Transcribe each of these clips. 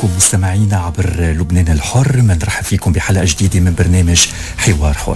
بكم مستمعينا عبر لبنان الحر. بنرحب فيكم بحلقة جديدة من برنامج حوار حر.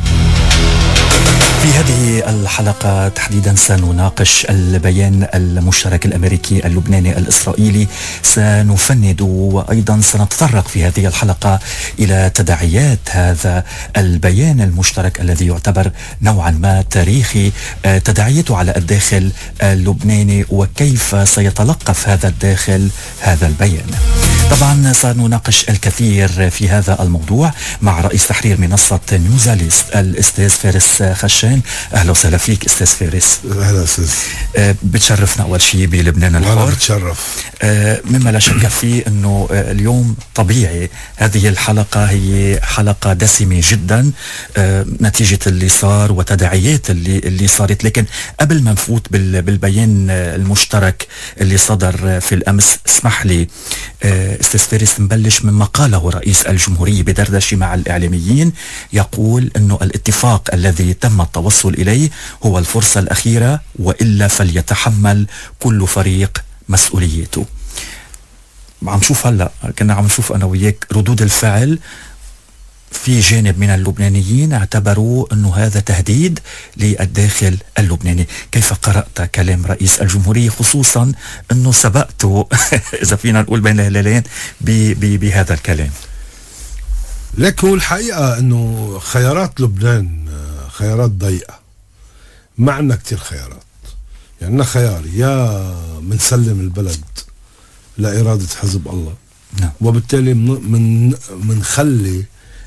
في هذه الحلقة تحديدا سنناقش البيان المشترك الأمريكي اللبناني الإسرائيلي. سنفند وأيضا سنتطرق في هذه الحلقة إلى تداعيات هذا البيان المشترك الذي يعتبر نوعا ما تاريخي، تداعياته على الداخل اللبناني وكيف سيتلقف هذا الداخل هذا البيان. طبعا سنناقش الكثير في هذا الموضوع مع رئيس تحرير منصة نيوزاليست الأستاذ فارس خشان. أهلا وسهلا فيك أستاذ فارس. أهلا أستاذ. بتشرفنا أول شيء بلبنان الحر. أنا بتشرف. مما لا شك فيه أنه اليوم طبيعي هذه الحلقة هي حلقة دسمة جدا نتيجة اللي صار وتداعيات اللي صارت. لكن قبل ما نفوت بالبيان المشترك اللي صدر في الأمس، اسمح لي أستاذ فارس نبلش مما قاله رئيس الجمهورية بدردشة مع الإعلاميين. يقول أنه الاتفاق الذي تم التوصل إليه هو الفرصة الأخيرة، وإلا فليتحمل كل فريق مسؤوليته. عم نشوف هلأ، كنا عم نشوف أنا وياك ردود الفعل. في جانب من اللبنانيين اعتبروا أنه هذا تهديد للداخل اللبناني. كيف قرأت كلام رئيس الجمهورية، خصوصا أنه سبقته إذا فينا نقول بين الهلالين بهذا الكلام؟ لكن الحقيقة أنه خيارات لبنان خيارات ضيقة، ما عندنا كتير خيارات. يعني عندنا خيار يا منسلم البلد لإرادة حزب الله، وبالتالي منخلي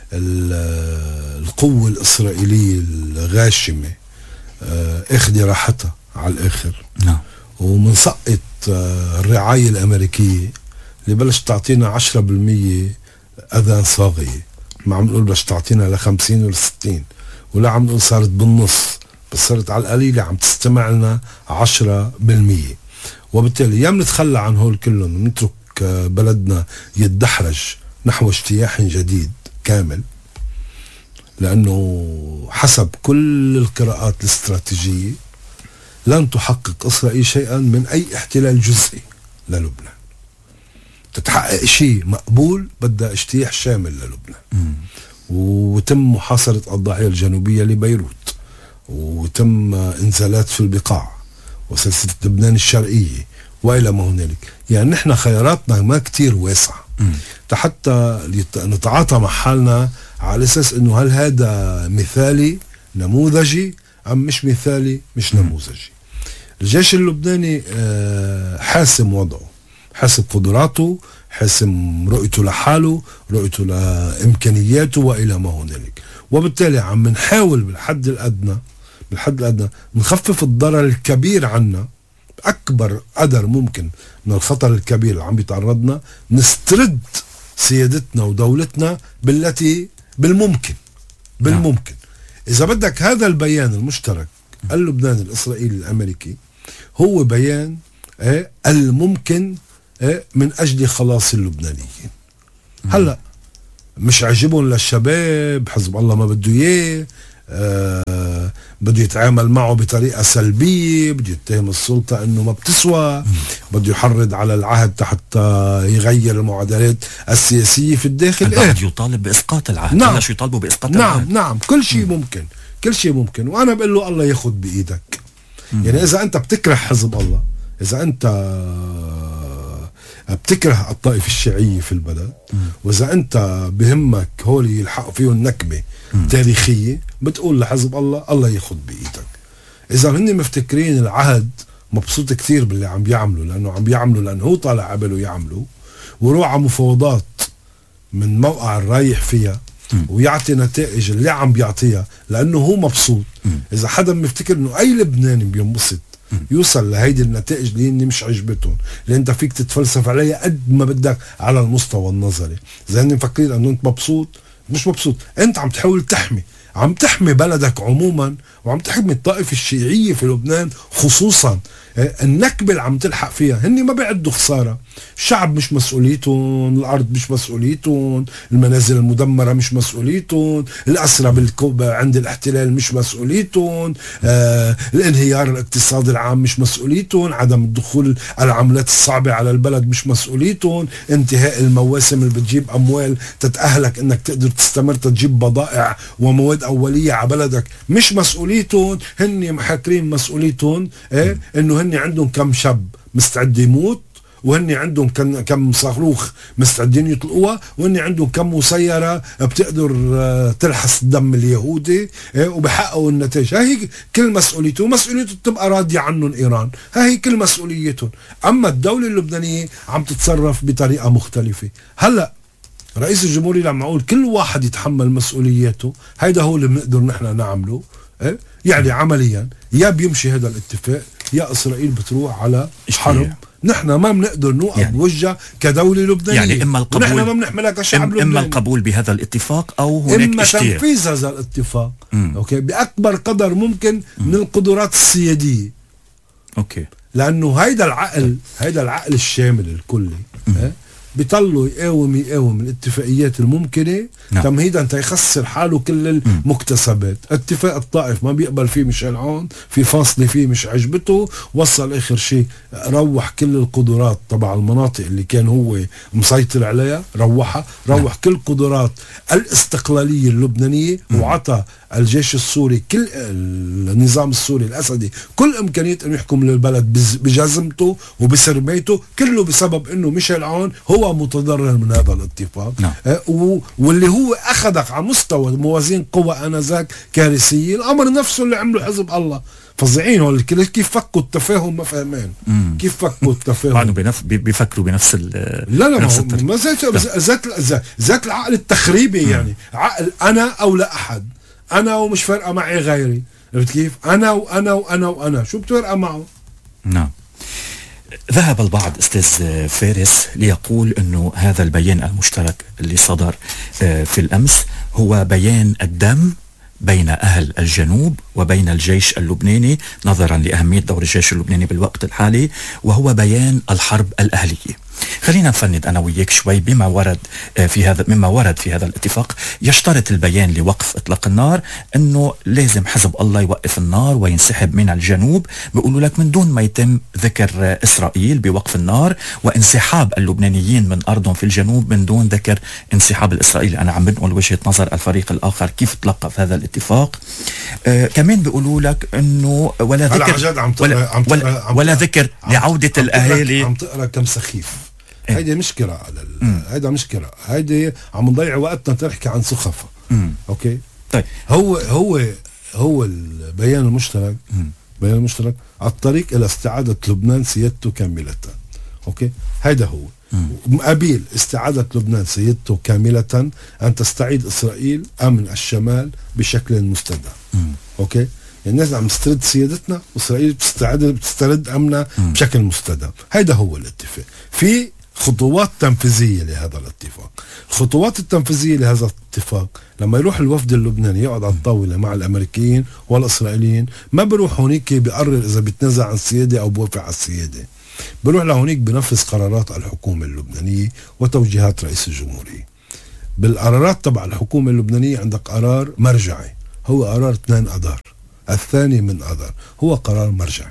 القوة الإسرائيلية الغاشمة اخذي راحتها على الآخر، ومنسقط الرعاية الأمريكية اللي بلش تعطينا 10% أذان صاغية. ما عم نقول بلش تعطينا ل50 ولا60، ولا عم نقول صارت بالنص، بس صارت على القليلة عم تستمع لنا 10%. وبالتالي يا منتخلى عن هول كلهم ونترك بلدنا يتدحرج نحو اجتياح جديد كامل، لأنه حسب كل القراءات الاستراتيجية لن تحقق إسرائيل شيئا من أي احتلال جزئي للبنان. تتحقق شيء مقبول بدها اجتياح شامل للبنان، وتم محاصرة الضاحية الجنوبية لبيروت، وتم انزالات في البقاع وسلسلة لبنان الشرقية وإلى ما هنالك. يعني نحن خياراتنا ما كتير واسعة حتى نتعاطى مع حالنا على أساس أنه هل هذا مثالي نموذجي أم مش مثالي مش نموذجي. الجيش اللبناني حاسم وضعه، حاسب قدراته، حاسم رؤيته لحاله، رؤيته لإمكانياته وإلى ما هنالك. وبالتالي عم نحاول بالحد الأدنى نخفف الضرر الكبير عنا، أكبر قدر ممكن من الخطر الكبير اللي عم بيتعرضنا، نسترد سيادتنا ودولتنا بالتي بالممكن. إذا بدك هذا البيان المشترك اللبناني الإسرائيلي الأمريكي هو بيان الممكن من أجل خلاص اللبنانيين. هلأ مش عجبهم للشباب، حزب الله ما بده إياه، بده يتعامل معه بطريقة سلبية، بده يتهم السلطة انه ما بتسوى، بده يحرض على العهد حتى يغير المعادلات السياسية في الداخل. بده يطالب بإسقاط العهد. نعم. شو يطالبوا بإسقاط العهد؟ نعم كل شيء ممكن، كل شيء ممكن. وانا بقول له الله ياخد بإيدك. يعني اذا انت بتكره حزب الله، اذا انت بتكره الطائفة الشيعية في البلد، واذا انت بهمك هول يلحقوا فيهم نكبة تاريخية، بتقول لحزب الله ياخد بإيدك. إذا هن مفتكرين العهد مبسوط كثير باللي عم بيعملوا، لأنه هو طالع عبله يعملوا، وروح على مفاوضات من موقع الرايح فيها ويعطي نتائج اللي عم بيعطيها لأنه هو مبسوط. إذا حدا مفتكر إنه أي لبناني بينبسط يوصل لهيدي النتائج اللي مش عجبتهم، اللي انت فيك تتفلسف عليها قد ما بدك على المستوى النظري. إذا هن مفكرين إنه أنت مبسوط، مش مبسوط. انت عم تحاول عم تحمي بلدك عموما، وعم تحمي الطائفة الشيعية في لبنان خصوصا. النكبة اللي عم تلحق فيها هني ما بيعدوا خسارة. الشعب مش مسؤوليتهم، الأرض مش مسؤوليتهم، المنازل المدمرة مش مسؤوليتهم، الأسرى عند الاحتلال مش مسؤوليتهم، الانهيار الاقتصادي العام مش مسؤوليتهم، عدم الدخول العملات الصعبة على البلد مش مسؤوليتهم، انتهاء المواسم اللي بتجيب أموال تتأهلك انك تقدر تستمر تجيب بضائع ومواد أولية على بلدك مش مسؤوليتهم. هن محاكرين مسؤوليتهم انه هن عندهم كم شاب مستعد يموت، وهن عندهم كم صاروخ مستعدين يطلقوها، وهن عندهم كم مسيرة بتقدر تلحس الدم اليهودي، وبحققوا النتائج. هاي كل مسؤوليته تبقى راضية عنهم إيران، هاي كل مسؤوليتهم. أما الدولة اللبنانية عم تتصرف بطريقة مختلفة. هلأ رئيس الجمهورية لما أقول كل واحد يتحمل مسؤولياته، هيدا هو اللي بنقدر نحن نعمله. يعني عمليا يا بيمشي هذا الاتفاق يا إسرائيل بتروح على حرب. نحن ما بنقدر نوقف يعني بوجه كدولة لبنانية. يعني إما القبول، نحن ما بنحملها كشعب لبناني، إما القبول بهذا الاتفاق أو هناك إما تنفيذ هذا الاتفاق أوكي بأكبر قدر ممكن من القدرات السيادية. أوكي. لأنه هيدا العقل الشامل الكلي بيطلوا يقاوم الاتفاقيات الممكنة تمهيدا تيخسر حاله كل المكتسبات. اتفاق الطائف ما بيقبل فيه ميشيل عون، في فاصلة فيه مش عجبته، وصل اخر شيء روح كل القدرات تبع المناطق اللي كان هو مسيطر عليها، روح كل قدرات الاستقلالية اللبنانية، وعطى الجيش السوري كل النظام السوري الأسدي كل إمكانية أن يحكم للبلد بجزمته وبسرميته، كله بسبب أنه ميشيل عون هو متضرر من هذا الاتفاق. واللي هو أخذك على مستوى موازين قوى آنذاك كارثية. الأمر نفسه اللي عمله حزب الله فظيعين هول كيف فكوا التفاهم، ما فهمان كيف فكوا التفاهم. بعدهم بيفكروا بنفس ما ذات العقل التخريبي. يعني عقل أنا أو لا أحد، أنا ومش فارقة معي غيري. عرفت كيف؟ أنا وأنا وأنا وأنا، شو بتفرق معه؟ نعم. ذهب البعض أستاذ فارس ليقول أنه هذا البيان المشترك اللي صدر في الأمس هو بيان الدم بين أهل الجنوب وبين الجيش اللبناني، نظرا لأهمية دور الجيش اللبناني بالوقت الحالي، وهو بيان الحرب الأهلية. خلينا نفند أنا وياك شوي مما ورد في هذا الاتفاق. يشترط البيان لوقف إطلاق النار أنه لازم حزب الله يوقف النار وينسحب من الجنوب. بيقولوا لك من دون ما يتم ذكر إسرائيل بوقف النار، وانسحاب اللبنانيين من أرضهم في الجنوب من دون ذكر انسحاب الإسرائيلي. أنا عم بنقل وجهة نظر الفريق الآخر كيف تلقى في هذا الاتفاق. كمان بيقولوا لك أنه ولا ذكر لعودة الأهالي. عم تقرأ كم سخيف. هيدي مشكلة هيدا مشكلة. هيدي عم نضيع وقتنا تحكي عن سخفة. اوكي طيب. هو البيان المشترك بيان المشترك على الطريق الى استعادة لبنان سيادته كاملة. اوكي هيدا هو مقابل استعادة لبنان سيادته كاملة أن تستعيد إسرائيل أمن الشمال بشكل مستدام. اوكي الناس عم تسترد سيادتنا وإسرائيل بتسترد أمنها بشكل مستدام. هيدا هو الاتفاق. في خطوات تنفيذية لهذا الاتفاق. الخطوات التنفيذية لهذا الاتفاق لما يروح الوفد اللبناني يقعد على الطاولة مع الأمريكيين والإسرائيليين، ما بيروح هونيك بيقرر إذا بيتنازع عن السيادة أو بوافق على السيادة، بيروح لهونيك بنفذ قرارات الحكومة اللبنانية وتوجيهات رئيس الجمهورية. بالقرارات تبع الحكومة اللبنانية عندك قرار مرجعي هو قرار 2 أذار، الثاني من أذار هو قرار مرجعي.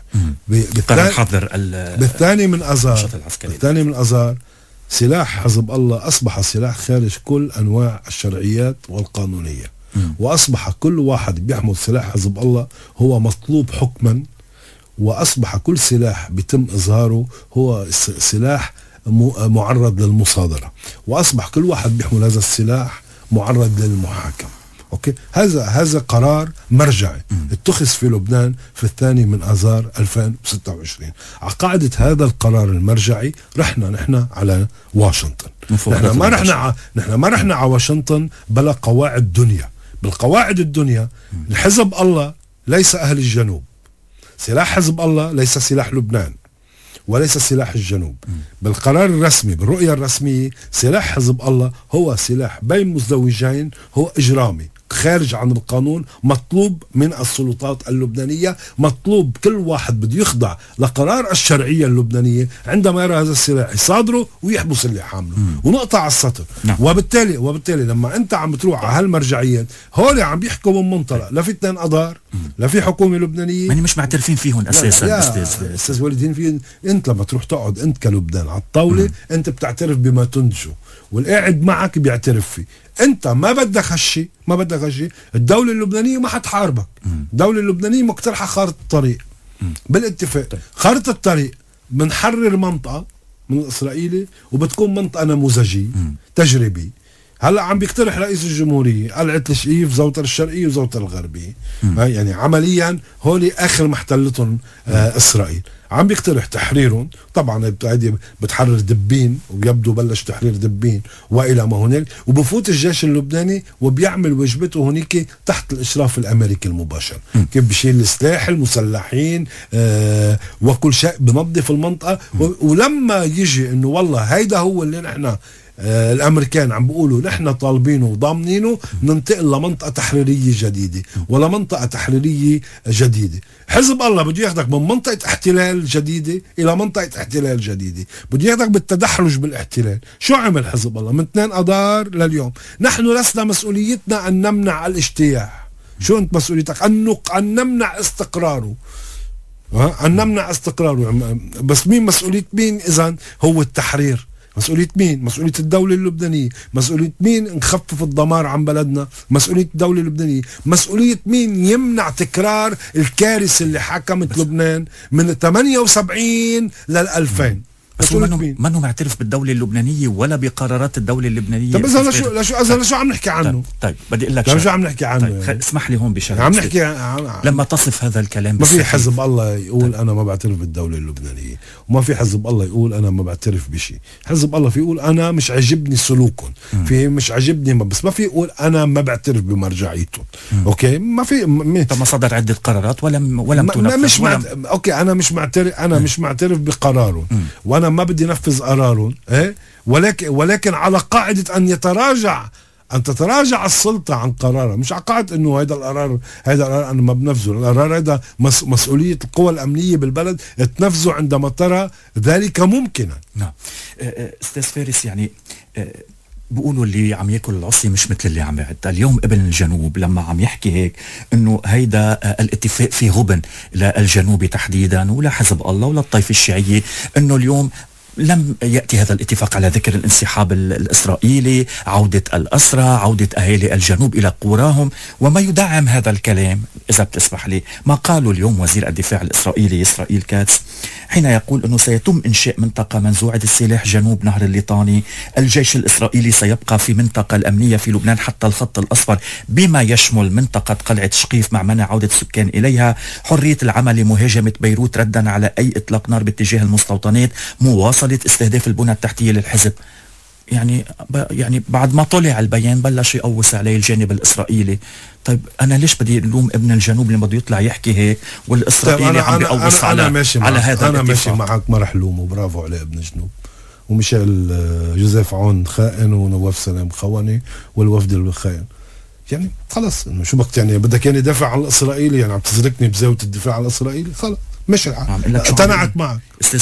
بالثاني من أذار سلاح حزب الله أصبح سلاح خارج كل أنواع الشرعيات والقانونية، وأصبح كل واحد بيحمل سلاح حزب الله هو مطلوب حكما، وأصبح كل سلاح بيتم إظهاره هو سلاح معرض للمصادرة، وأصبح كل واحد بيحمل هذا السلاح معرض للمحاكمة. اوكي هذا قرار مرجعي اتخذ في لبنان في 2 من آذار 2026. على قاعدة هذا القرار المرجعي رحنا نحن على واشنطن. نحن ما رحنا على واشنطن بلا قواعد دنيا. بالقواعد الدنيا حزب الله ليس أهل الجنوب، سلاح حزب الله ليس سلاح لبنان وليس سلاح الجنوب. بالقرار الرسمي بالرؤية الرسمية سلاح حزب الله هو سلاح بين مزدوجين، هو إجرامي خارج عن القانون، مطلوب من السلطات اللبنانية، مطلوب كل واحد بده يخضع لقرار الشرعية اللبنانية عندما يرى هذا السلاح يصادره ويحبس اللي حامله ونقطع على السطر. وبالتالي لما انت عم بتروح على هالمرجعيات هول عم بيحكوا من منطلق لا في 2 أدار لا في حكومة لبنانية، يعني مش معترفين فيهم اساسا. استاذ وليد، في انت لما تروح تقعد انت كلبنان على الطاولة انت بتعترف بما تنتجه والقاعد معك بيعترف فيه. انت ما بدك هالشي، الدولة اللبنانية ما حتحاربك. الدولة اللبنانية مقترحة خارطة الطريق بالاتفاق. خارطة الطريق بنحرر منطقة من الإسرائيلي وبتكون منطقة نموذجية تجريبي. هلا عم بيقترح رئيس الجمهورية قلعة الشقيف، زوطر الشرقية وزوطر الغربية. يعني عمليا هولي آخر محتلتهم إسرائيل. عم بيقترح تحريرهم، طبعا بتحرر دبين ويبدو بلش تحرير دبين والى ما هناك، وبفوت الجيش اللبناني وبيعمل واجبته هناك تحت الاشراف الامريكي المباشر. كيف بشيل السلاح المسلحين وكل شيء، بنظف المنطقه. ولما يجي انه والله هيدا هو اللي نحن الامريكان عم بيقولوا نحن طالبينه وضامنينه، ننتقل لمنطقه تحريريه جديده ولا منطقه تحريريه جديده. حزب الله بده ياخدك من منطقه احتلال جديده الى منطقه احتلال جديده، بده ياخدك بالتدحرج بالاحتلال. شو عمل حزب الله من 2 أدار لليوم؟ نحن لسنا مسؤوليتنا ان نمنع الاجتياح. شو انت مسؤوليتك؟ ان نمنع استقراره، ان نمنع استقراره. بس مين مسؤوليه مين اذا؟ هو التحرير. مسؤولية مين؟ مسؤولية الدولة اللبنانية. مسؤولية مين نخفف الدمار عن بلدنا؟ مسؤولية الدولة اللبنانية. مسؤولية مين يمنع تكرار الكارثة اللي حكمت لبنان من 78 لل2000؟ بس منه معترف بالدولة اللبنانية ولا بقرارات الدولة اللبنانية. طب إذا شو عم نحكي عنه؟ طيب بدي أقول لك شو عم نحكي عنه؟ طيب اسمح لي هون بشغله. عم نحكي لما تصف هذا الكلام، ما في حزب الله يقول أنا ما بعترف بالدولة اللبنانية، وما في حزب الله يقول أنا ما بعترف بشيء. حزب الله في يقول أنا مش عجبني سلوكهم، في مش عجبني بس ما في يقول أنا ما بعترف بمرجعيتهم. أوكي، ما في. طب ما صدر عدة قرارات ولم تنفذ. أوكي، أنا مش معترف بقرارهم وأنا ما بدي نفذ قرارهم. ولكن على قاعدة أن تتراجع السلطة عن قرارها، مش على قاعدة إنه هذا القرار أنا ما بنفذه. القرار هذا مسؤولية القوى الأمنية بالبلد تنفذه عندما ترى ذلك ممكنا. نعم أستاذ فارس، يعني بيقولوا اللي عم ياكل العصي مش مثل اللي عم يعد. اليوم ابن الجنوب لما عم يحكي هيك انه هيدا الاتفاق فيه غبن للجنوب تحديدا ولا حزب الله ولا الطائفة الشيعية، انه اليوم لم يأتي هذا الاتفاق على ذكر الانسحاب الإسرائيلي، عودة الأسرى، عودة أهالي الجنوب إلى قراهم، وما يدعم هذا الكلام إذا بتسمح لي ما قاله اليوم وزير الدفاع الإسرائيلي إسرائيل كاتس حين يقول أنه سيتم إنشاء منطقة منزوعة السلاح جنوب نهر الليطاني. الجيش الإسرائيلي سيبقى في منطقة الأمنية في لبنان حتى الخط الأصفر بما يشمل منطقة قلعة شقيف مع منع عودة السكان إليها، حرية العمل لمهاجمة بيروت ردا على أي إطلاق نار باتجاه المستوطنات، مواصلة استهداف البنى التحتية للحزب. يعني بعد ما طلع البيان بلش يقوس عليه الجانب الإسرائيلي. طيب أنا ليش بدي ألوم ابن الجنوب لما بده يطلع يحكي هيك والإسرائيلي عم بيقوس على هذا الاتفاق؟ أنا ماشي معك، ما رح لومه، برافو عليه ابن الجنوب. وميشيل جوزيف عون خائن ونواف سلام خوني والوفد الخائن. يعني خلص شو بك يعني بدك يعني دافع عن الإسرائيلي، يعني عم تزركني بزاوية الدفاع عن الإسرائيلي. خلص مش الحال. اقتنعت معك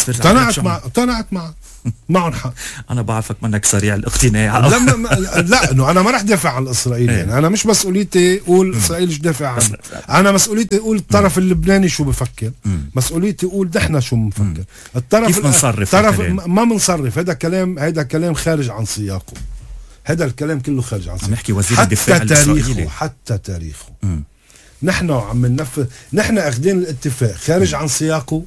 اقتنعت معك معهم حق. انا بعرفك منك سريع الاقتناع. لا انه انا ما رح دافع عن الاسرائيلي. يعني انا مش مسؤوليتي اقول اسرائيل ايش دافع عنه، انا مسؤوليتي اقول الطرف اللبناني شو بفكر، مسؤوليتي اقول نحن شو بنفكر. كيف بنصرف ما بنصرف. هذا كلام خارج عن سياقه. هذا الكلام كله خارج عن سياقه. عم يحكي وزير الدفاع الاسرائيلي حتى تاريخه. نحن عم ننفذ، نحن اخذين الاتفاق خارج عن سياقه.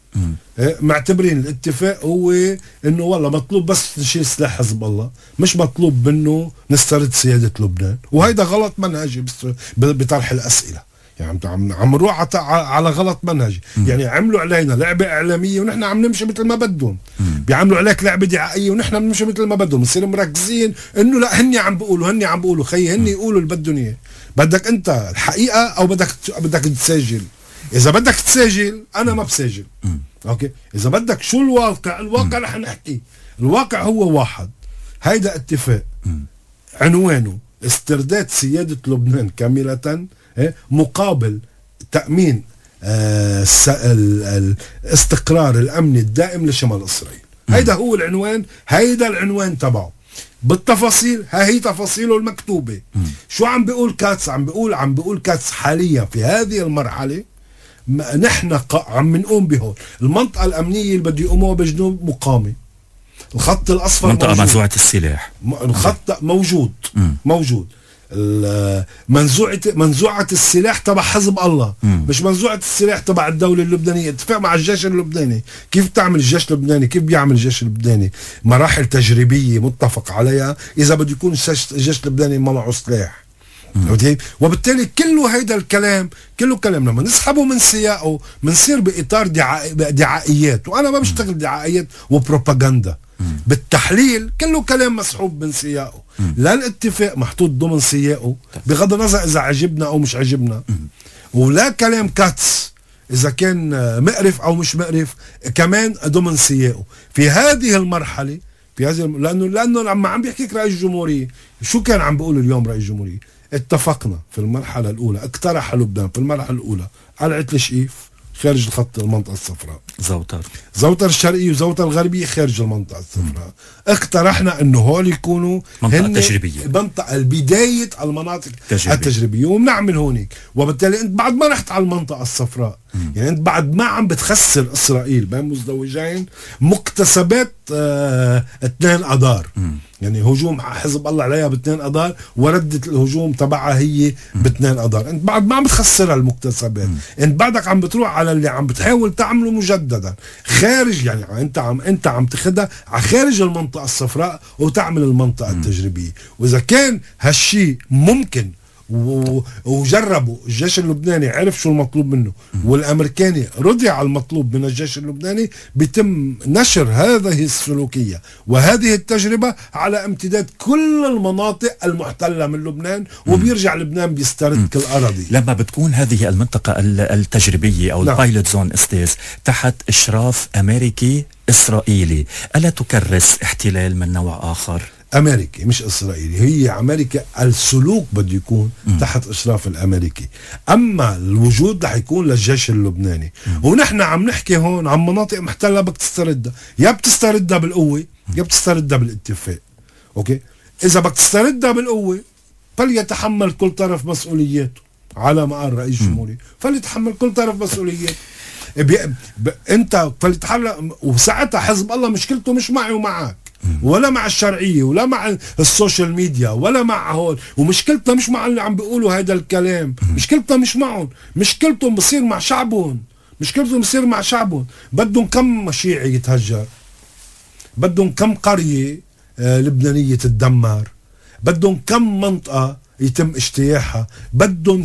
معتبرين الاتفاق هو انه والله مطلوب بس نشيل سلاح حزب الله، مش مطلوب منه نسترد سيادة لبنان. وهيدا غلط منهجي بطرح الاسئلة. يعني عم نروح على غلط منهجي. يعني عملوا علينا لعبة اعلامية ونحن عم نمشي مثل ما بدهم. بيعملوا عليك لعبة دعائية ونحن بنمشي مثل ما بدهم. بنصير مركزين انه لا هني عم بيقولوا خيي هني يقولوا اللي بدهم اياه. بدك انت الحقيقة او بدك تسجل؟ اذا بدك تسجل انا ما بسجل. اوكي، اذا بدك شو الواقع رح نحكي. الواقع هو واحد. هيدا اتفاق عنوانه استرداد سيادة لبنان كاملة مقابل تأمين الاستقرار الأمني الدائم لشمال إسرائيل. هيدا هو العنوان، هيدا العنوان تبعه بالتفاصيل. هي تفاصيله المكتوبة. شو عم بيقول كاتس؟ عم بيقول كاتس حاليا في هذه المرحلة نحن عم نقوم بهون المنطقة الأمنية اللي بده يقوموها بجنوب مقامة. الخط الأصفر منطقة منزوعة السلاح، الخط موجود. منزوعة السلاح تبع حزب الله، مش منزوعة السلاح تبع الدولة اللبنانية. اتفق مع الجيش اللبناني. كيف تعمل الجيش اللبناني؟ كيف بيعمل الجيش اللبناني؟ مراحل تجريبية متفق عليها إذا بده يكون الجيش اللبناني ما معه سلاح. وبالتالي كله هيدا الكلام كله كلام لما نسحبه من سياقه بنصير بإطار دعائيات، وأنا ما بشتغل دعائيات وبروباغندا. بالتحليل كله كلام مسحوب من سياقه. لا الاتفاق محطوط ضمن سياقه بغض النظر إذا عجبنا أو مش عجبنا، ولا كلام كاتس إذا كان مقرف أو مش مقرف كمان ضمن سياقه. في هذه المرحلة لأنه لما عم بيحكيك رئيس الجمهورية شو كان عم بيقول اليوم رئيس الجمهورية؟ اتفقنا في المرحلة الأولى، اقترح لبنان في المرحلة الأولى قلعة الشقيف خارج الخط المنطقة الصفراء، زوتر الشرقية وزوتر الغربية خارج المنطقة الصفراء. اقترحنا انه هول يكونوا منطقة تجريبية، منطقة البداية المناطق التجريبية، وبنعمل هونيك. وبالتالي انت بعد ما رحت على المنطقة الصفراء يعني انت بعد ما عم بتخسر اسرائيل بين مزدوجين مكتسبات 2 اذار. يعني هجوم حزب الله عليها ب2 اذار وردة الهجوم تبعها هي ب2 اذار. انت بعد ما عم بتخسرها المكتسبات، انت بعدك عم بتروح على اللي عم بتحاول تعمله مجددا خارج. يعني انت عم تاخدها على خارج المنطقة الصفراء وتعمل المنطقة التجريبية. واذا كان هالشي ممكن وجربوا الجيش اللبناني عرف شو المطلوب منه والامريكاني رضي على المطلوب من الجيش اللبناني، بيتم نشر هذه السلوكية وهذه التجربة على امتداد كل المناطق المحتلة من لبنان، وبيرجع لبنان بيسترد كل أراضي. لما بتكون هذه المنطقة التجريبية أو البايلوت زون استاذ تحت إشراف أمريكي إسرائيلي، ألا تكرس احتلال من نوع آخر؟ أمريكي مش إسرائيلي، هي أمريكا السلوك بده يكون تحت إشراف الأمريكي، أما الوجود رح يكون للجيش اللبناني. ونحن عم نحكي هون عن مناطق محتلة بدك تستردها، يا بتستردها بالقوة يا بتستردها بالاتفاق. أوكي، إذا بدك تستردها بالقوة فليتحمل كل طرف مسؤولياته على ما قال رئيس الجمهورية، فليتحمل كل طرف مسؤوليته. انت فليتحمل. وساعتها حزب الله مشكلته مش معي ومعك ولا مع الشرعية ولا مع السوشيال ميديا ولا مع هول، ومشكلتنا مش مع اللي عم بيقولوا هذا الكلام، مشكلتنا مش معهم، مشكلتهم بصير مع شعبهم، مشكلتهم بصير مع شعبهم. بدهم كم شيعي يتهجر، بدهم كم قرية لبنانية تتدمر، بدهم كم منطقة يتم اجتياحها، بدهم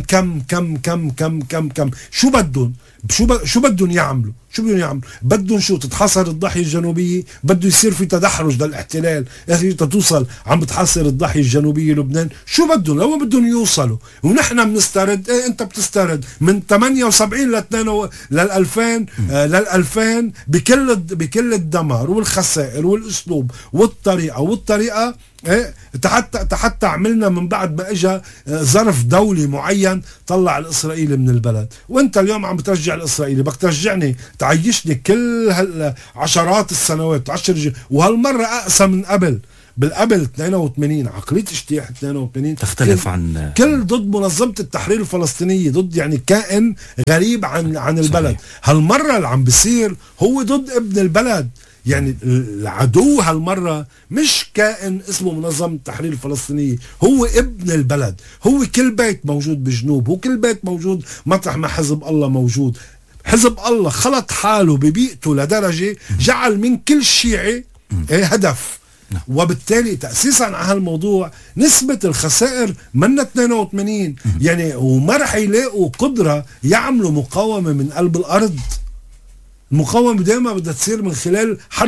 كم شو بدهم شو بدهم يعملوا؟ بدهم شو؟ تتحاصر الضاحية الجنوبية، بده يصير في تدحرج للاحتلال، اخي توصل عم بتحاصر الضاحية الجنوبية لبنان، شو بدهم؟ لو بدهم يوصلوا ونحن بنسترد. انت بتسترد من 78 لل 2000 بكل الدمار والخسائر والاسلوب والطريقة حتى عملنا من بعد ما اجى ظرف دولي معين طلع الاسرائيلي من البلد. وانت اليوم عم بترجع الاسرائيلي، بدك ترجعني تعيشني كل عشرات السنوات 10 وهالمرة اقسى من قبل. بالقبل 82 عقلية اجتياح 82 تختلف عن كل ضد منظمة التحرير الفلسطينية، ضد يعني كائن غريب عن البلد. هالمرة اللي عم بيصير هو ضد ابن البلد. يعني العدو هالمرة مش كائن اسمه منظمة التحرير الفلسطينية، هو ابن البلد، هو كل بيت موجود بجنوب، هو كل بيت موجود مطرح ما حزب الله موجود. حزب الله خلط حاله ببيئته لدرجة جعل من كل شيعي هدف. وبالتالي تأسيسا على هالموضوع نسبة الخسائر من 82 يعني، وما رح يلاقوا قدرة يعملوا مقاومة من قلب الأرض. المقاومة دائما بدها تصير من خلال حرب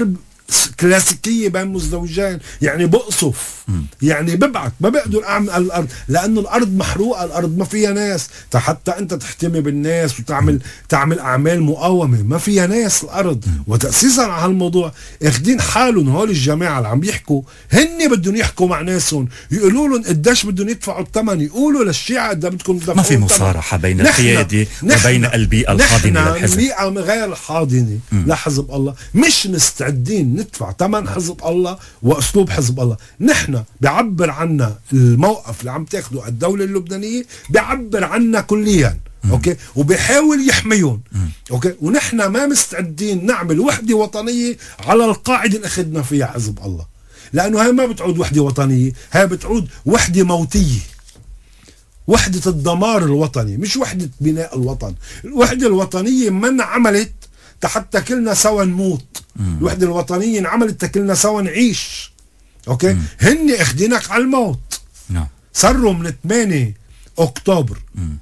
كلاسيكية بين مزدوجين، يعني بقصف، يعني ببعت، ما بقدر اعمل الارض لانه الارض محروقة، الارض ما فيها ناس حتى انت تحتمي بالناس تعمل اعمال مقاومة، ما فيها ناس الارض. وتأسيسا على هالموضوع اخدين حالهم هول الجماعة اللي عم بيحكوا، هن بدهم يحكوا مع ناسهم، يقولوا لهم قديش بدهم يدفعوا الثمن، يقولوا للشيعة قد بدكم تدفعوا. ما في مصارحة بين القيادة وبين البيئة الحاضنة للحزب. البيئة غير الحاضنة لحزب الله، مش مستعدين ندفع ثمن حزب الله واسلوب حزب الله. نحن بيعبر عنا الموقف اللي عم تاخده الدولة اللبنانية، بيعبر عنا كليا، اوكي، وبيحاول يحميهم، اوكي، ونحن ما مستعدين نعمل وحدة وطنية على القاعدة اللي اخذنا فيها حزب الله، لانه هاي ما بتعود وحدة وطنية، هاي بتعود وحدة موتية، وحدة الدمار الوطني، مش وحدة بناء الوطن. الوحدة الوطنية من عملت حتى كلنا سوا نموت، الوحدة الوطنية انعملت كلنا سوا نعيش، اوكي. هن اخدينك على الموت. صاروا من 8 اكتوبر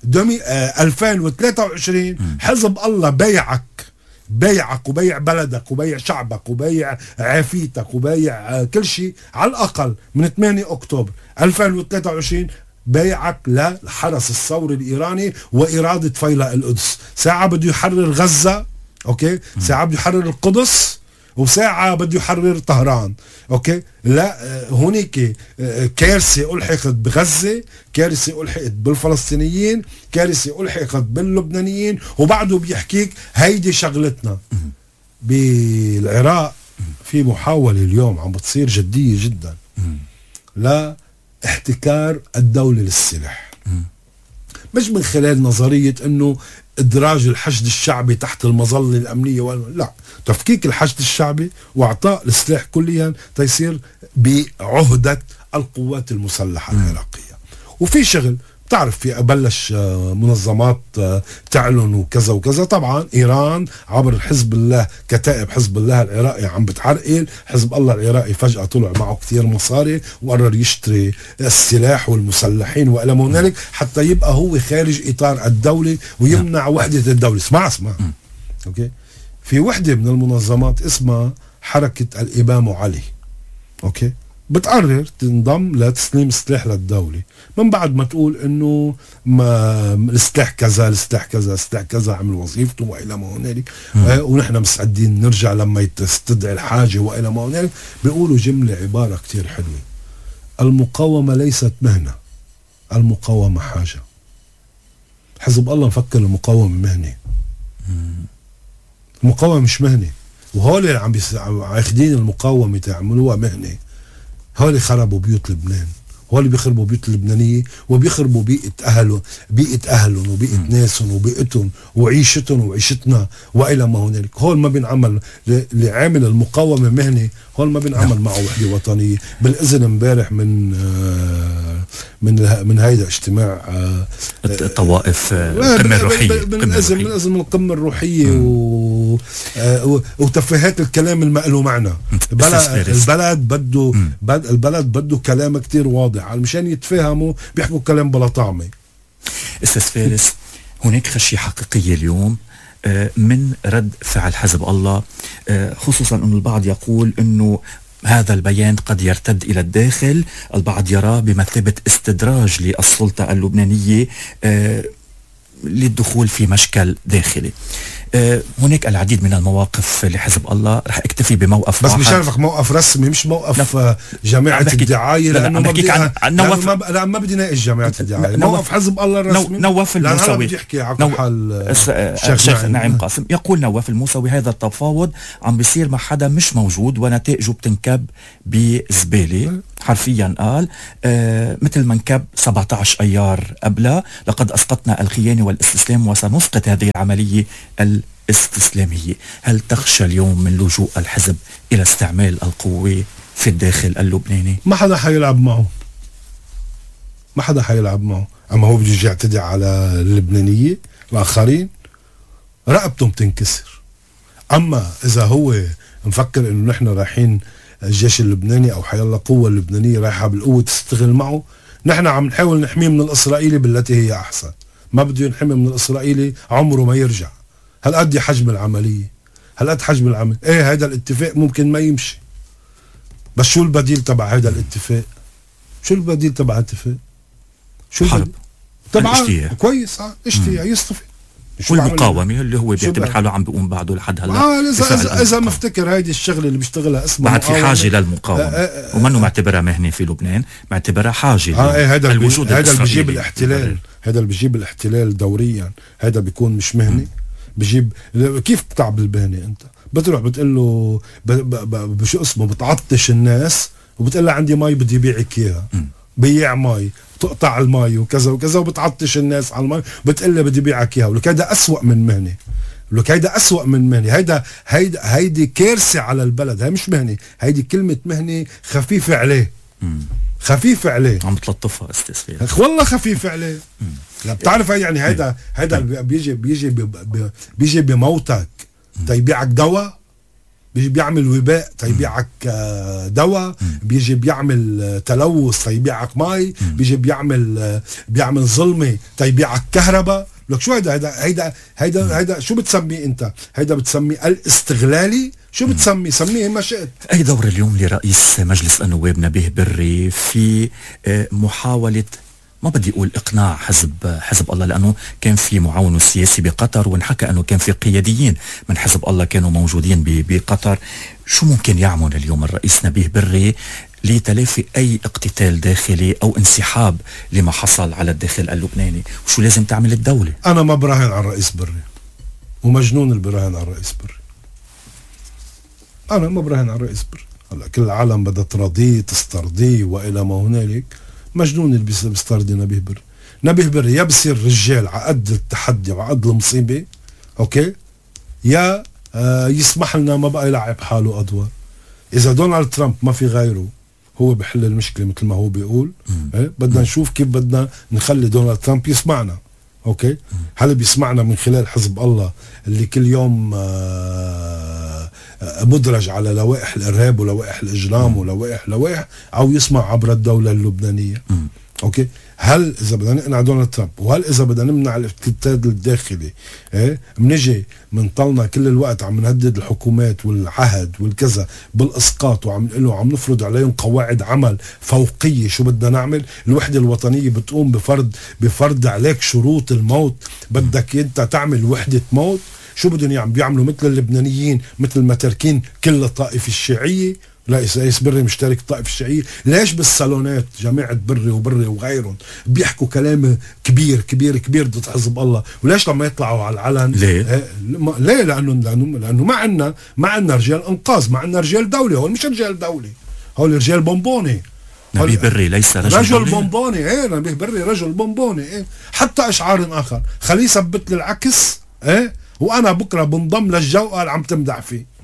2023 حزب الله بيعك وبيع بلدك وبيع شعبك وبيع عافيتك وبيع كل شيء، على الاقل من 8 اكتوبر 2023 بيعك للحرس الثوري الايراني واراده فيلق القدس. ساعه بده يحرر غزه، اوكي، ساعه بده يحرر القدس، وساعة بده يحرر طهران، اوكي. لا، هونيك كارثة ألحقت بغزة، كارثة ألحقت بالفلسطينيين، كارثة ألحقت باللبنانيين، وبعده بيحكيك هيدي شغلتنا. بالعراق في محاولة اليوم عم بتصير جدية جدا لا احتكار الدولة للسلاح، مش من خلال نظرية انه ادراج الحشد الشعبي تحت المظلة الامنية لا، تفكيك الحشد الشعبي واعطاء السلاح كليا تيصير بعهدة القوات المسلحة العراقية. وفي شغل بتعرف، في بلش منظمات تعلن وكذا وكذا. طبعا ايران عبر حزب الله، كتائب حزب الله العراقي عم بتعرقل. حزب الله العراقي فجأة طلع معه كثير مصاري وقرر يشتري السلاح والمسلحين والى ما هنالك حتى يبقى هو خارج اطار الدولة ويمنع وحدة الدولة. اسمع اوكي. في وحدة من المنظمات اسمها حركة الإمام علي، اوكي، بتقرر تنضم لتسليم السلاح للدولة من بعد ما تقول انه ما السلاح كذا السلاح كذا السلاح كذا عمل وظيفته والى ما هنالك، ونحن مستعدين نرجع لما تستدعي الحاجة والى ما هنالك. بيقولوا جملة عبارة كتير حلوة: المقاومة ليست مهنة، المقاومة حاجة. حزب الله مفكر المقاومة مهنة، المقاومة مش مهنة. وهول اللي عم ياخدين المقاومة تعملوها مهنة، هول خربوا بيوت لبنان، هول بيخربوا بيوت اللبنانية وبيخربوا بيئة أهلهم وبيئة ناسهم وبيئتهم وعيشتهم وعيشتنا وإلى ما هنالك. هول ما بينعمل اللي عامل المقاومة مهنة، هول ما بينعمل معه وحدة وطنية. بالإذن امبارح من هيدا اجتماع الطوائف القمة الروحية، من إذن القمة الروحية وتفاهات الكلام المقلو معنا. البلد بده كلام كتير واضح علشان يتفاهموا، بيحكوا كلام بلا طعمة. استاذ فارس، هناك خشية حقيقية اليوم من رد فعل حزب الله، خصوصا أن البعض يقول أنه هذا البيان قد يرتد إلى الداخل، البعض يراه بمثابة استدراج للسلطة اللبنانية للدخول في مشكل داخلي. هناك العديد من المواقف لحزب الله، رح اكتفي بموقف بس مش عارفك موقف رسمي، مش موقف جماعة الدعاية، لأنه ما بدي ناقش جماعة الدعاية. موقف حزب الله الرسمي نواف الموسوي الشيخ نعيم قاسم يقول نواف الموسوي هذا التفاوض عم بيصير مع حدا مش موجود ونتائجه بتنكب بزبالة. حرفيا قال مثل ما انكب 17 أيار قبلها، لقد أسقطنا الخيانة والاستسلام وسنسقط هذه العملية الاستسلامية. هل تخشى اليوم من لجوء الحزب إلى استعمال القوة في الداخل اللبناني؟ ما حدا حيلعب معه، أما هو بده يجي يعتدي على اللبنانية الآخرين رقبتهم تنكسر. أما إذا هو مفكر إنه نحن رايحين الجيش اللبناني أو حيالله قوة اللبنانية رايحة بالقوة تستغل معه، نحن عم نحاول نحميه من الإسرائيلي بالتي هي أحسن. ما بده ينحمي من الإسرائيلي عمره ما يرجع. هالقد حجم العملية، هالقد حجم العمل. ايه هذا الاتفاق ممكن ما يمشي، بس شو البديل تبع هذا الاتفاق؟ شو البديل تبع الاتفاق؟ شو حرب طبعا كويس اشتياء يصطفي والمقاومة اللي هو بيعتبر حاله عم بيقوم بعده لحد هلا. إذا مفتكر هيدي الشغله اللي بيشتغلها اسمها بعد في حاجه للمقاومه ومنه معتبرها مهنه في لبنان، معتبرها حاجه. هذا اللي بيجيب الاحتلال، هذا اللي بيجيب الاحتلال دوريا، هذا بيكون مش مهنه. بيجيب كيف بتعب المهنه؟ انت بتروح بتقول له بشو اسمه بتعطش الناس وبتقول له عندي مي بدي بيعك اياها، بيع مي، تقطع المي وكذا وكذا وبتعطش الناس على المي، بتقول له بدي بيعك اياها. ولك هيدا اسوأ من مهنه، ولك هيدا اسوأ من مهنه. هيدي كارثه على البلد. هي مش مهنه، هيدي كلمه مهنه خفيفه عليه. خفيفه عليه، عم تلطفها استاذ والله خفيفه عليه. لا بتعرف يعني هيدا بيجي بموتك تيبيعك دواء، بيجي بيعمل وباء تيبيعك دواء، بيجي بيعمل تلوث تيبيعك مي، بيجي بيعمل ظلمه تيبيعك كهرباء. لك شو هيدا شو بتسميه انت؟ هيدا بتسميه الاستغلالي؟ شو بتسميه؟ سميه ما شئت. اي دور اليوم لرئيس مجلس النواب نبيه بري في محاولة، ما بدي اقول اقناع حزب الله، لانه كان في معاونه سياسي بقطر وانحكى انه كان في قياديين من حزب الله كانوا موجودين بقطر. شو ممكن يعمل اليوم الرئيس نبيه بري لتلافي اي اقتتال داخلي او انسحاب لما حصل على الداخل اللبناني؟ وشو لازم تعمل الدولة؟ انا ما براهن على الرئيس بري، ومجنون اللي براهن على الرئيس بري. انا ما براهن على الرئيس بري. هلا كل العالم بدها ترضيه تسترضيه والى ما هنالك. مجنون اللي بيسترضي نبيه بري. نبيه بري يا بصير رجال عقد التحدي وعقد المصيبه، اوكي، يا يسمح لنا ما بقى يلعب حاله ادوار. اذا دونالد ترامب ما في غيره هو بحل المشكله مثل ما هو بيقول، بدنا نشوف كيف بدنا نخلي دونالد ترامب يسمعنا. اوكي، هل بيسمعنا من خلال حزب الله اللي كل يوم مدرج على لوائح الارهاب ولوائح الاجرام ولوائح، او يسمع عبر الدوله اللبنانيه؟ اوكي، هل اذا بدنا نقنع دونالد ترامب، وهل اذا بدنا نمنع الاقتتال الداخلي، بنجي منطلنا كل الوقت عم نهدد الحكومات والعهد والكذا بالاسقاط، وعم نقول له عم نفرض عليهم قواعد عمل فوقيه. شو بدنا نعمل؟ الوحده الوطنيه بتقوم بفرض عليك شروط الموت. بدك انت تعمل وحده موت؟ شو بدهم بيعملوا مثل اللبنانيين، مثل ما تركين كل الطائفه الشيعيه. رئيس بري مشترك الطائفة الشيعية. ليش بالصالونات جماعة بري وغيرهم بيحكوا كلام كبير ضد حزب الله؟ وليش لما يطلعوا على العلن؟ ليه؟ لأنه ما عنا رجال انقاذ، ما عنا رجال دولة. هول مش رجال دولة، هول رجال بومبوني. نبيه بري ليس رجل بومبوني. نبيه بري رجل بومبوني. حتى اشعار اخر خليه يثبت لي العكس، وانا بكره بنضم للجو قال عم تمدح فيه.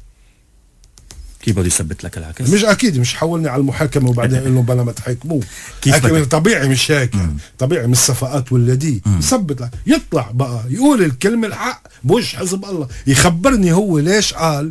كيف بده يثبت لك العكس؟ مش اكيد مش حولني على المحاكمه وبعدين يقول لهم بلا ما تحاكموه. طبيعي مش هيك، طبيعي من الصفقات والذي يثبت لك، يطلع بقى يقول الكلمه الحق بوجه حزب الله، يخبرني هو ليش قال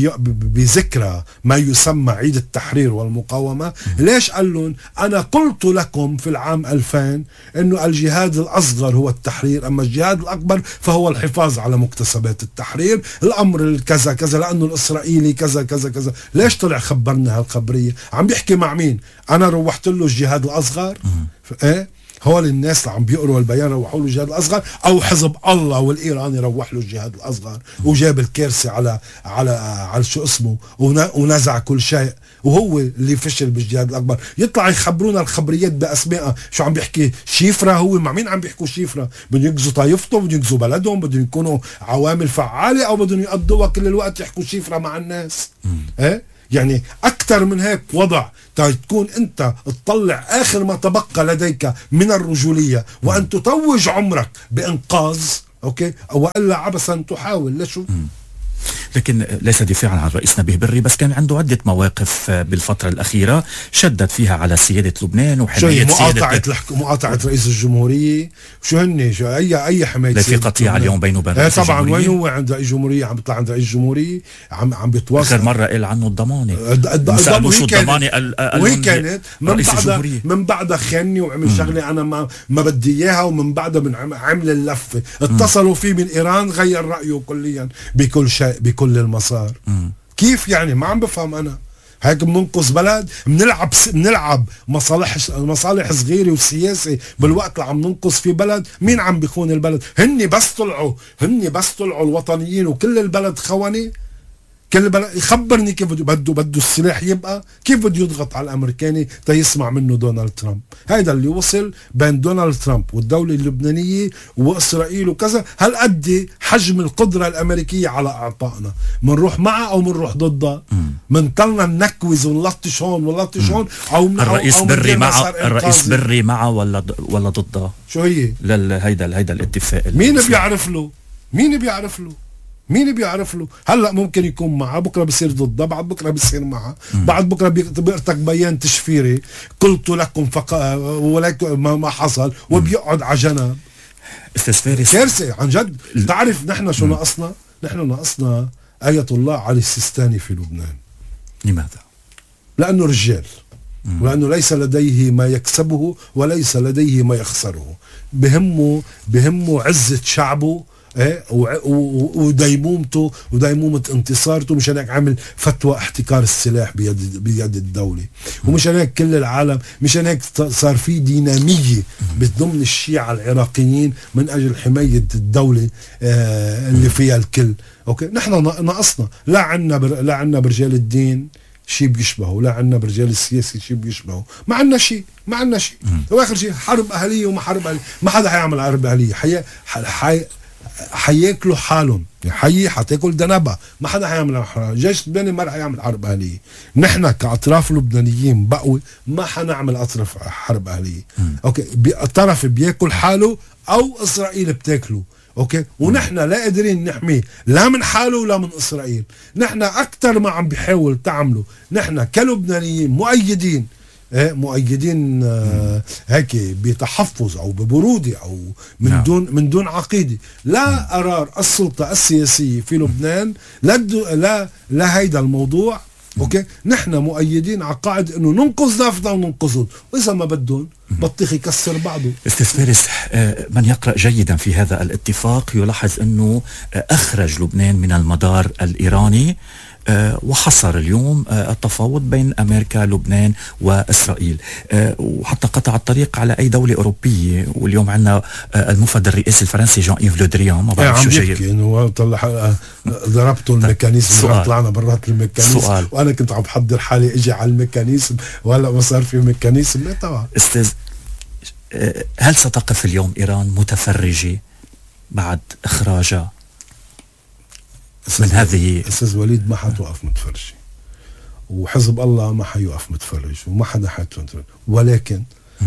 بذكرى ما يسمى عيد التحرير والمقاومه، ليش قال لهم انا قلت لكم في العام 2000 انه الجهاد الاصغر هو التحرير، اما الجهاد الاكبر فهو الحفاظ على مكتسبات التحرير، الامر الكذا كذا لانه الاسرائيلي كذا كذا كذا. ليش طلع خبرنا هالخبريه؟ عم بيحكي مع مين؟ انا روحت له الجهاد الاصغر؟ هول الناس اللي عم بيقروا البيان روحوا له الجهاد الاصغر، او حزب الله والايراني روح له الجهاد الاصغر وجاب الكارثه على شو اسمه ونزع كل شيء، وهو اللي فشل بالجهاد الاكبر. يطلع يخبرونا الخبريات باسمائها. شو عم بيحكي؟ شيفرة. هو مع مين عم بيحكوا شيفرة؟ بدهم ينقذوا طائفتهم، بدهم ينقذوا بلدهم، بدهم يكونوا عوامل فعاله، او بدهم يقضوا كل الوقت يحكوا شيفرة مع الناس؟ يعني أكثر من هيك وضع تكون أنت تطلع آخر ما تبقى لديك من الرجولية وأن تتوج عمرك بإنقاذ، أوكي، وإلا عبثا تحاول. لشو؟ لكن ليس دفاعا عن الرئيس نبيه بري، بس كان عنده عدة مواقف بالفترة الأخيرة شدد فيها على سيادة لبنان وحماية مقاطعة رئيس الجمهورية. شو أي حماية؟ في قطيعة اليوم بينه وبين رئيس طبعا الجمهورية. وين هو عند رئيس الجمهورية؟ عم بيطلع عند رئيس الجمهورية عم بيتواصل. آخر مرة قال عنه الضمانة. شو الضمانة؟ وين كانت؟ من بعدها خانني وعمل شغلة أنا ما بدي إياها، ومن بعدها عمل اللفة. اتصلوا فيه من إيران غير رأيه كليا بكل كل المسار. كيف يعني؟ ما عم بفهم أنا. هيك بننقذ بلد، بنلعب مصالح صغيرة وسياسة بالوقت اللي عم ننقذ في بلد. مين عم بيخون البلد؟ هني بس طلعوا الوطنيين وكل البلد خواني. كل بلد يخبرني كيف بده السلاح يبقى، كيف بده يضغط على الامريكاني تيسمع منه دونالد ترامب. هيدا اللي وصل بين دونالد ترامب والدولة اللبنانية واسرائيل وكذا. هل قد حجم القدرة الامريكية على اعطائنا؟ منروح معها او منروح ضدها؟ منطلنا نكوز ونلطش هون ونلطش هون، او الرئيس بري معه ولا ضده؟ شو هي هيدا الاتفاق مين بيعرف له؟ هلا ممكن يكون معه، بكره بصير ضده، بعد بكره بصير معه، بعد بكره بيعطيك بيان تشفيري قلت لكم ولكن ما حصل، وبيقعد على جنب. استاذ فارس كارثه عن جد. تعرف نحن شو ناقصنا؟ نحن ناقصنا آية الله علي السيستاني في لبنان. لماذا؟ لأنه رجال، ولأنه ليس لديه ما يكسبه وليس لديه ما يخسره. بهمه عزة شعبه وديمومة انتصارته. مشان هيك عمل فتوى احتكار السلاح بيد الدولة، ومشان هيك كل العالم، مشان هيك صار في دينامية ضمن الشيعة العراقيين من أجل حماية الدولة اللي فيها الكل. اوكي، نحن ناقصنا لا عنا برجال الدين شيء بيشبهه، لا عنا برجال السياسي شيء بيشبهه، ما عنا شيء. واخر شيء حرب أهلية وما حرب أهلية. ما حدا حيعمل حرب أهلية. حياكلوا حالهم، حتاكل دنبة. ما حدا حيعمل جيش لبناني ما رح يعمل حرب أهلية. نحن كأطراف لبنانيين بقوي ما حنعمل أطراف حرب أهلية. اوكي، الطرف بياكل حاله او إسرائيل بتاكله. اوكي، ونحن لا قادرين نحميه لا من حاله ولا من إسرائيل. نحن أكتر ما عم بيحاول تعمله نحن كلبنانيين مؤيدين هيك بتحفظ او ببرودة او من دون عقيدة. لا قرار السلطة السياسية في لبنان لا هيدا الموضوع. اوكي، نحن مؤيدين على قاعدة انه ننقذ نفطنا وننقذهم، واذا ما بدهم بطيخ يكسر بعضه. استاذ فارس، من يقرأ جيدا في هذا الاتفاق يلاحظ انه اخرج لبنان من المدار الايراني، وحصر اليوم التفاوض بين أمريكا لبنان وإسرائيل، وحتى قطع الطريق على أي دولة أوروبية. واليوم عندنا المفد الرئاسي الفرنسي جان إيف لو دريان، ما بعرف شو جاي إنه طلع ضربته الميكانيزم، طلعنا برات الميكانيزم، وأنا كنت عم بحضر حالي إجي على الميكانيزم وهلا ما صار في ميكانيزم. لا طبعا. أستاذ، هل ستقف اليوم إيران متفرجة بعد إخراجها من هذه؟ أستاذ وليد، ما حتوقف متفرجة، وحزب الله ما حيوقف متفرج، وما حدا حيتفرج. ولكن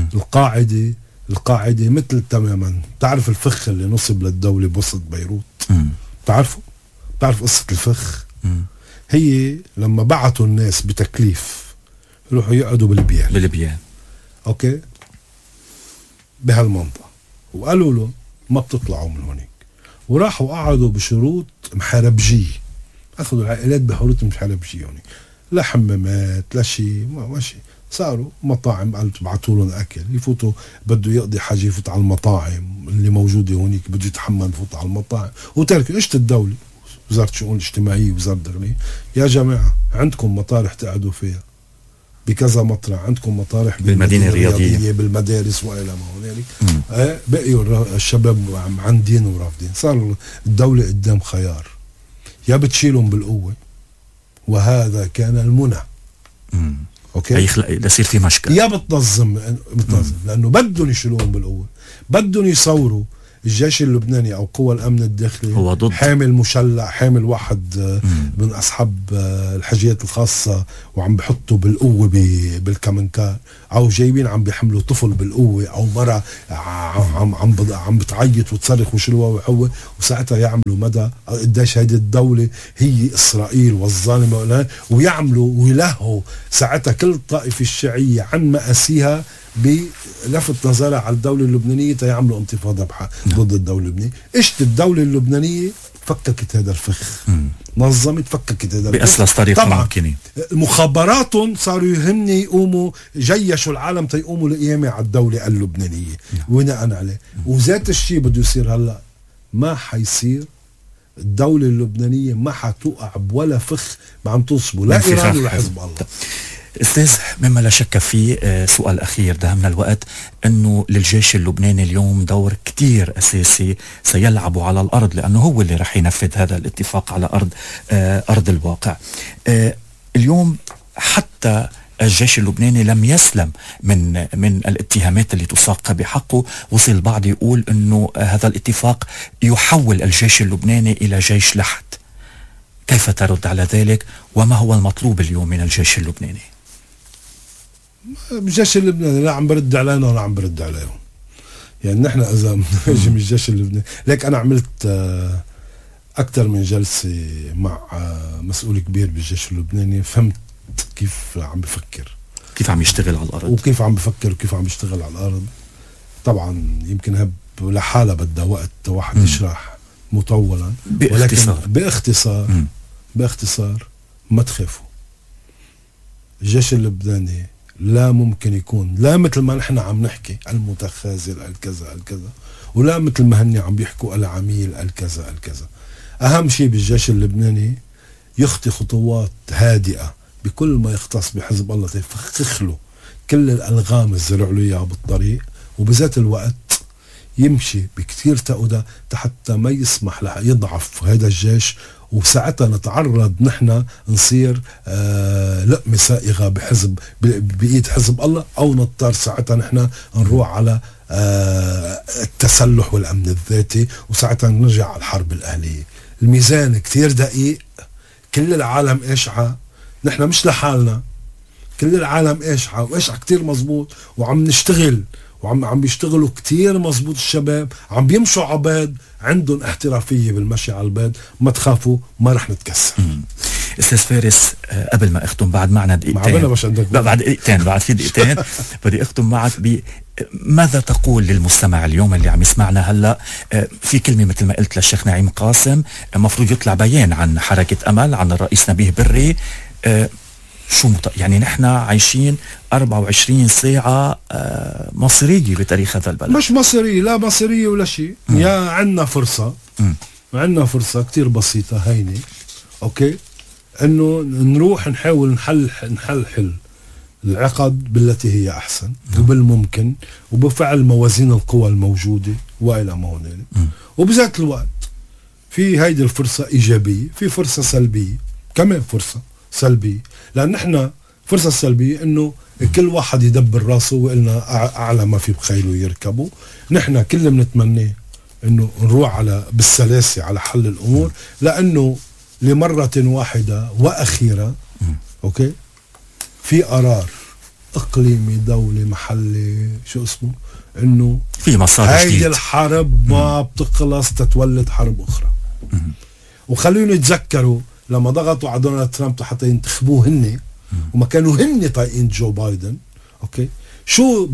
القاعدة مثل تماما. تعرف الفخ اللي نصب للدولة بوسط بيروت؟ تعرف قصة الفخ؟ هي لما بعتوا الناس بتكليف يروحوا يقعدوا بالبيان اوكي بهالمنطقة، وقالوا له ما بتطلعوا من هونيك، وراحوا قعدوا بشروط محاربجية. أخذوا العائلات بشروط محاربجية، يعني لا حمامات لا شيء، ماشي. صاروا مطاعم قالوا تبعتوا لهم أكل، يفوتوا بده يقضي حاجة يفوت على المطاعم اللي موجودة هونيك، بده يتحمل يفوت على المطاعم. وتركوا إيش الدولة، وزارة الشؤون الاجتماعية وزارة الداخلية، يا جماعة عندكم مطارح تقعدوا فيها بكذا مطرح، عندكم مطارح بالمدينة الرياضية بالمدارس وإلى ما هنالك. بقيوا الشباب عندين ورافضين. صار الدولة قدام خيار، يا بتشيلهم بالقوة، وهذا كان المنى. اوكي، يصير في مشكل، يا بتنظم لأنه بدهم يشيلوهم بالقوة، بدهم يصوروا الجيش اللبناني او قوى الامن الداخلي هو ضد، حامل مسلح، حامل واحد من اصحاب الحاجيات الخاصه، وعم بحطوا بالقوه بالكمنكار، او جايبين عم بيحملوا طفل بالقوه، او مرة عم بتعيط وتصرخ وشلوه وحوه، وساعتها يعملوا مدى قديش هيدي الدوله هي اسرائيل والظالمه، ويعملوا ويلهوا ساعتها كل الطائفه الشيعيه عن مآسيها بلفت نظرها على الدولة اللبنانية تيعملوا انتفاضة ضد الدولة اللبنانية. إيش الدولة اللبنانية فككت هذا الفخ، نظمت فككت هذا الفخ بأسلس طريقة ممكنة. مخابراتهم صاروا يهمني يقوموا جيشوا العالم تيقوموا لقيامة على الدولة اللبنانية وبناء عليه. وذات الشيء بده يصير هلا، ما حيصير الدولة اللبنانية ما حتوقع بولا فخ ما عم تصبه لا إيران ولا حزب الله. أستاذ، مما لا شك فيه، سؤال أخير دهمنا الوقت، أنه للجيش اللبناني اليوم دور كتير أساسي سيلعبوا على الأرض، لأنه هو اللي رح ينفذ هذا الاتفاق على أرض الواقع. اليوم حتى الجيش اللبناني لم يسلم من الاتهامات اللي تساق بحقه. وصل البعض يقول أنه هذا الاتفاق يحول الجيش اللبناني إلى جيش لحد. كيف ترد على ذلك؟ وما هو المطلوب اليوم من الجيش اللبناني؟ الجيش اللبناني لا عم برد علينا ولا عم برد عليهم. يعني نحن إذا نجي من الجيش اللبناني، ليك أنا عملت أكثر من جلسة مع مسؤول كبير بالجيش اللبناني، فهمت كيف عم بفكر، كيف عم يشتغل على الأرض، وكيف عم بفكر وكيف عم يشتغل على الأرض. طبعا يمكن هب لحالة بدها وقت واحد يشرح مطولا، ولكن باختصار ما تخافوا. الجيش اللبناني لا ممكن يكون لا مثل ما نحن عم نحكي المتخاذل الكذا الكذا، ولا مثل ما هني عم بيحكوا العميل الكذا الكذا. أهم شيء بالجيش اللبناني يخطي خطوات هادئة بكل ما يختص بحزب الله، تفخخ له كل الألغام الزرع له إياها بالطريق، وبذات الوقت يمشي بكتير تقودة حتى ما يسمح له يضعف هذا الجيش، وساعتها نتعرض نحن نصير لقمة سائغة بإيد حزب الله، أو نضطر ساعتها نحن نروح على التسلح والأمن الذاتي، وساعتها نرجع على الحرب الأهلية. الميزان كتير دقيق، كل العالم إشعى، نحن مش لحالنا، كل العالم إشعى وإشعى كتير مزبوط، وعم نشتغل وعم بيشتغلوا كتير مزبوط. الشباب عم بيمشوا عباد عندهم احترافية بالمشي على الباب. ما تخافوا، ما رح نتكسر. أستاذ فارس، قبل ما أختم، بعد معنا دقيقتين، بعد دقيقتين، بعد في دقيقتين بدي أختم معك ماذا تقول للمستمع اليوم اللي عم يسمعنا هلأ؟ في كلمة مثل ما قلت للشيخ نعيم قاسم، مفروض يطلع بيان عن حركة أمل، عن الرئيس نبيه بري. شو يعني نحن عايشين 24 ساعة مصرية بتاريخ هذا البلد. مش مصرية، لا مصرية ولا شيء. يا عنا فرصة كتير بسيطة هيني، أوكي، إنه نروح نحاول نحل العقد بالتي هي أحسن وبالممكن، وبفعل موازين القوى الموجودة وإلى ما هنالك. وبذات الوقت في هيدي الفرصة إيجابية، في فرصة سلبية كمان، فرصة سلبية، لأن نحن فرصة سلبية إنه كل واحد يدبر راسه وقلنا أعلى ما في بخيله يركبه. نحن كل بنتمناه إنه نروح بالسلاسة على حل الأمور، لأنه لمرة واحدة وأخيرة أوكي في قرار إقليمي دولي محلي شو اسمه إنه في مسار جديد. هيدي الحرب ما بتخلص تتولد حرب أخرى. وخلينا يتذكروا لما ضغطوا على دونالد ترامب حتى ينتخبوه هن، وما كانوا هن طايقين جو بايدن، اوكي، شو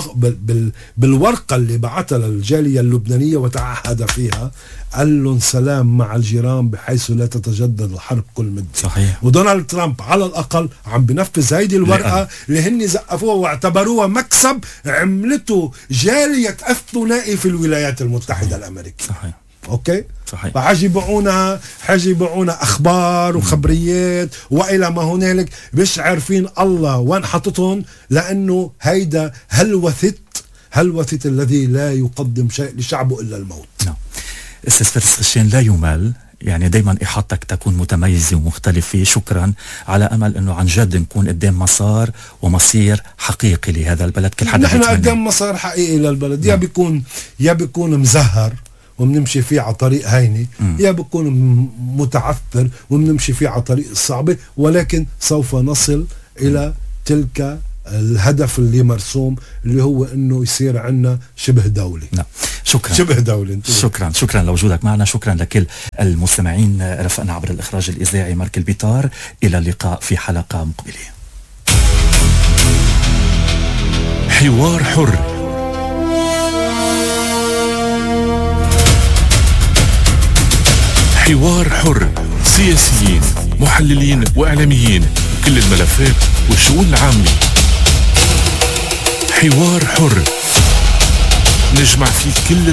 بالورقة اللي بعتها للجالية اللبنانية وتعهد فيها، قال لهم سلام مع الجيران بحيث لا تتجدد الحرب كل مدة. صحيح. ودونالد ترامب على الأقل عم بنفذ هيدي الورقة اللي هن زقفوها واعتبروها مكسب عملته جالية أثنائي في الولايات المتحدة الأمريكية. صحيح. اوكي، صحيح. فحاجي يبيعونا اخبار وخبريات والى ما هنالك، مش عارفين الله وين حطتهم، لانه هيدا هلوثة الذي لا يقدم شيء لشعبه الا الموت. نعم. استاذ فارس خشين لا يمل، يعني دايما احاطتك تكون متميزه ومختلفه. شكرا، على امل انه عن جد نكون قدام مسار ومصير حقيقي لهذا البلد. كل حدا نحن قدام مسار حقيقي للبلد. نعم. يا بيكون مزهر وبنمشي فيه على طريق هيني، يا بكون متعثر وبنمشي فيه على طريق الصعبة، ولكن سوف نصل إلى تلك الهدف اللي مرسوم، اللي هو انه يصير عندنا شبه دولي. نعم. شكرا. شبه دولي. شكرا لوجودك معنا. شكرا لكل المستمعين. رفقنا عبر الإخراج الإذاعي مارك البيطار. إلى اللقاء في حلقة مقبلة. حوار حر، حوار حر، سياسيين، محللين وإعلاميين، كل الملفات والشؤون العامة. حوار حر نجمع فيه كل